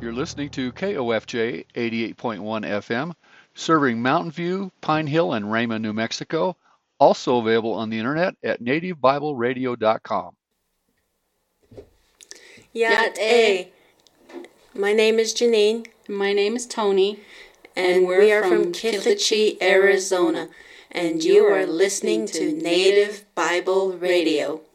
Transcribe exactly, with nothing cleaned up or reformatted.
You're listening to K O F J eighty-eight point one F M, serving Mountain View, Pine Hill, and Rama, New Mexico. Also available on the internet at native bible radio dot com. Yat A. My name is Janine. My name is Tony. And, and we are from Kittleachee, Arizona. And you are listening to Native Bible Radio.